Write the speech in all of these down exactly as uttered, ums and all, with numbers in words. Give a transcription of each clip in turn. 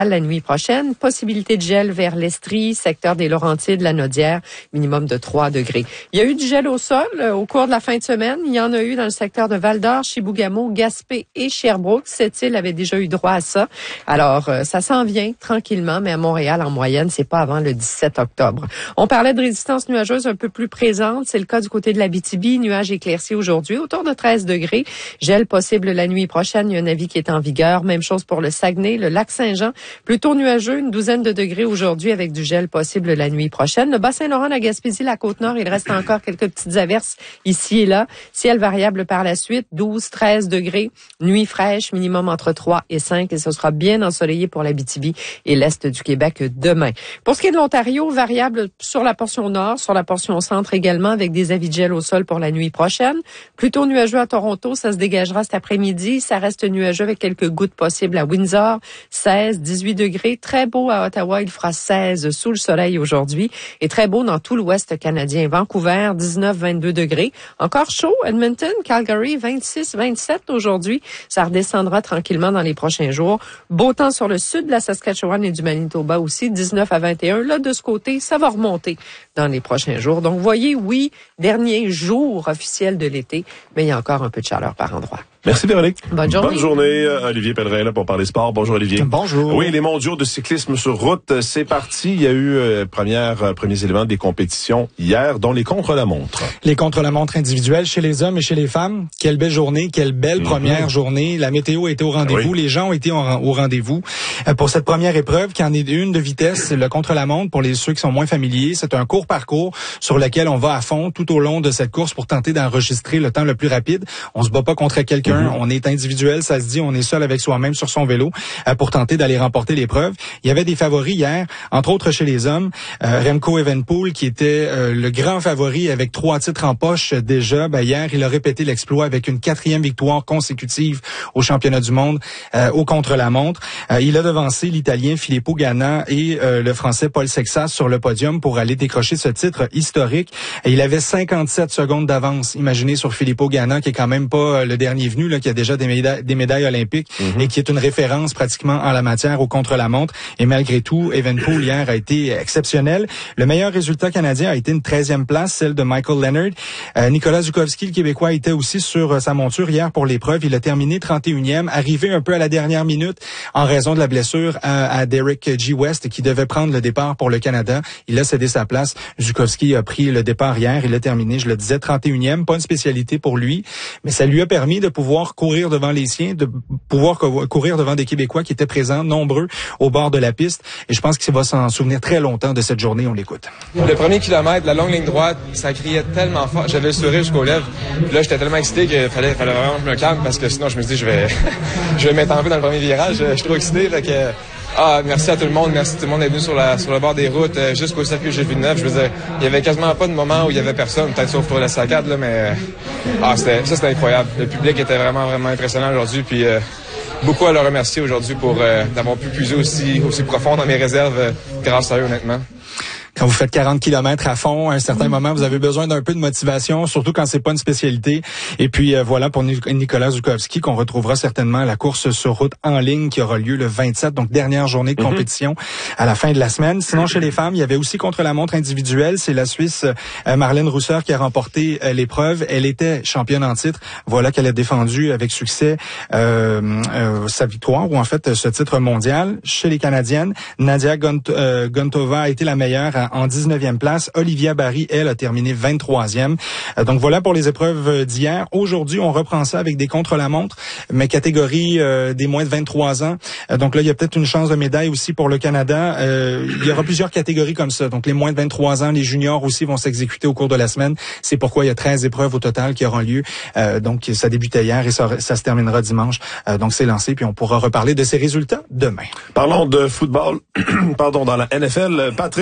la nuit prochaine. Possibilité de gel vers l'Estrie, secteur des Laurentides, la Naudière, minimum de trois degrés. Il y a eu du gel au sol euh, au cours de la fin de semaine. Il y en a eu dans le secteur de Val-d'Or, Chibougamau, Gaspé et Sherbrooke. Cette île avait déjà eu droit à ça. Alors, euh, ça s'en vient tranquillement, mais à Montréal, en moyenne, c'est pas avant le dix-sept octobre. On parlait de résistance nuageuse un peu plus présente. C'est le cas du côté de l'Abitibi. Nuages éclaircis aujourd'hui, autour de treize degrés. Gel possible la nuit prochaine. Il y a un avis qui est en vigueur. Même chose pour le Saguenay, le lac Saint-Jean. Plutôt nuageux, une douzaine de degrés aujourd'hui avec du gel possible la nuit prochaine. Le Bas-Saint-Laurent, la Gaspésie, la Côte-Nord, il reste encore quelques petites averses ici et là. Ciel variable par la suite, douze, treize degrés. Nuit fraîche, minimum entre trois et cinq et ce sera bien ensoleillé pour l'Abitibi et l'Est du Québec demain. Pour ce qui est de l'Ontario, variable sur la portion nord, sur la portion centre également avec des avis de gel au sol pour la nuit prochaine. Plutôt nuageux à Toronto, ça se dégagera cet après-midi. Ça reste nuageux avec quelques gouttes possibles à Windsor, seize, dix-huit degrés. Très beau à Ottawa, il fera seize sous le soleil aujourd'hui et très beau dans tout l'ouest canadien. Vancouver, dix-neuf, vingt-deux degrés. Encore chaud, Edmonton, Calgary, vingt-six, vingt-sept aujourd'hui. Ça redescendra tranquillement dans les prochains jours. Beau temps sur le sud de la Saskatchewan et du Manitoba aussi, dix-neuf à vingt et un. Là, de ce côté, ça va remonter dans les prochains jours. Donc, voyez, oui, dernier jour officiel de l'été, mais il y a encore un peu de chaleur par endroit. Merci Véronique. Bonne journée. Bonne journée. Olivier Pellerin là pour parler sport. Bonjour Olivier. Bonjour. Oui, les mondiaux de cyclisme sur route, c'est parti. Il y a eu euh, première, euh, premiers éléments des compétitions hier, dont les contre-la-montre. Les contre-la-montre individuels chez les hommes et chez les femmes. Quelle belle journée, quelle belle mm-hmm. première journée. La météo était au rendez-vous, oui. Les gens ont été au, au rendez-vous. Euh, pour cette première épreuve, qui en est une de vitesse, le contre-la-montre, pour les ceux qui sont moins familiers, c'est un court parcours sur lequel on va à fond tout au long de cette course pour tenter d'enregistrer le temps le plus rapide. On se bat pas contre quelqu'un. Mm-hmm. On est individuel, ça se dit, on est seul avec soi-même sur son vélo euh, pour tenter d'aller remporter l'épreuve. Il y avait des favoris hier, entre autres chez les hommes. Euh, Remco Evenepoel, qui était euh, le grand favori avec trois titres en poche euh, déjà. Ben, hier, il a répété l'exploit avec une quatrième victoire consécutive au championnat du monde euh, au contre-la-montre. Euh, il a devancé l'Italien Filippo Ganna et euh, le Français Paul Sexas sur le podium pour aller décrocher ce titre historique. Et il avait cinquante-sept secondes d'avance, imaginez, sur Filippo Ganna, qui est quand même pas euh, le dernier venu, là, qui a déjà des médailles, des médailles olympiques mm-hmm. et qui est une référence pratiquement en la matière au contre-la-montre. Et malgré tout, Evenepoel hier a été exceptionnel. Le meilleur résultat canadien a été une treizième place, celle de Michael Leonard. Euh, Nicolas Zukowski, le Québécois, était aussi sur euh, sa monture hier pour l'épreuve. Il a terminé trente et unième, arrivé un peu à la dernière minute en raison de la blessure à, à Derek G. West, qui devait prendre le départ pour le Canada. Il a cédé sa place. Zukowski a pris le départ hier. Il a terminé, je le disais, trente et unième. Pas une spécialité pour lui, mais ça lui a permis de pouvoir courir devant les siens, de pouvoir courir devant des Québécois qui étaient présents, nombreux, au bord de la piste. Et je pense qu'il va s'en souvenir très longtemps de cette journée. On l'écoute. Le premier kilomètre, la longue ligne droite, ça criait tellement fort. J'avais le sourire jusqu'aux lèvres. Là, j'étais tellement excité qu'il fallait, fallait vraiment que je me calme parce que sinon, je me dis, je vais, je vais mettre en vue dans le premier virage. Je suis trop excité. Fait que, ah, merci à tout le monde. Merci tout le monde d'être venu sur la, sur le bord des routes, euh, jusqu'au circuit Gilles Villeneuve. Je veux dire, il y avait quasiment pas de moment où il y avait personne, peut-être sauf pour la saccade, là, mais, ah, c'était, ça, c'était incroyable. Le public était vraiment, vraiment impressionnant aujourd'hui, puis, euh, beaucoup à leur remercier aujourd'hui pour, euh, d'avoir pu puiser aussi, aussi profond dans mes réserves, euh, grâce à eux, honnêtement. Quand vous faites quarante kilomètres à fond, à un certain mmh. moment, vous avez besoin d'un peu de motivation, surtout quand c'est pas une spécialité. Et puis euh, voilà pour Nicolas Zukowski, qu'on retrouvera certainement à la course sur route en ligne qui aura lieu le vingt-sept, donc dernière journée de compétition mmh. à la fin de la semaine. Sinon, chez les femmes, il y avait aussi contre-la-montre individuelle. C'est la Suisse euh, Marlène Rousser qui a remporté euh, l'épreuve. Elle était championne en titre. Voilà qu'elle a défendu avec succès euh, euh, sa victoire, ou en fait ce titre mondial. Chez les Canadiennes, Nadia Gont- euh, Gontova a été la meilleure en dix-neuvième place. Olivia Barry, elle, a terminé vingt-troisième. Euh, donc voilà pour les épreuves d'hier. Aujourd'hui, on reprend ça avec des contre-la-montre, mais catégorie euh, des moins de vingt-trois ans. Euh, donc là, il y a peut-être une chance de médaille aussi pour le Canada. Euh, il y aura plusieurs catégories comme ça. Donc les moins de vingt-trois ans, les juniors aussi vont s'exécuter au cours de la semaine. C'est pourquoi il y a treize épreuves au total qui auront lieu. Euh, donc ça débutait hier et ça, ça se terminera dimanche. Euh, donc c'est lancé, puis on pourra reparler de ces résultats demain. Parlons de football. Pardon, dans la N F L, Patrick Mahomes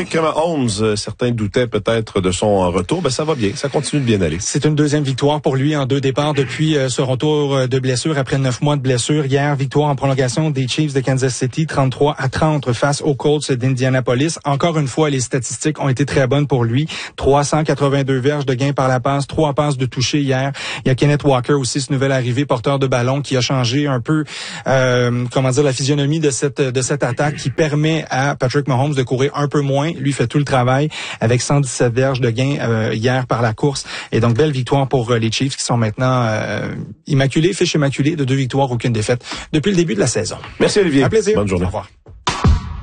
Mahomes, euh, certains doutaient peut-être de son retour. Ben, ça va bien. Ça continue de bien aller. C'est une deuxième victoire pour lui en deux départs depuis euh, ce retour de blessure après neuf mois de blessure. Hier, victoire en prolongation des Chiefs de Kansas City, trente-trois à trente face aux Colts d'Indianapolis. Encore une fois, les statistiques ont été très bonnes pour lui. trois cent quatre-vingt-deux verges de gain par la passe, trois passes de toucher hier. Il y a Kenneth Walker aussi, ce nouvel arrivé, porteur de ballon, qui a changé un peu, euh, comment dire, la physionomie de cette de cette attaque, qui permet à Patrick Mahomes de courir un peu moins. Lui fait tout le travail avec cent dix-sept verges de gain euh, hier par la course. Et donc, belle victoire pour euh, les Chiefs qui sont maintenant euh, immaculés, fiche immaculée de deux victoires, aucune défaite depuis le début de la saison. Merci Olivier. Un plaisir. Bonne journée. Au revoir.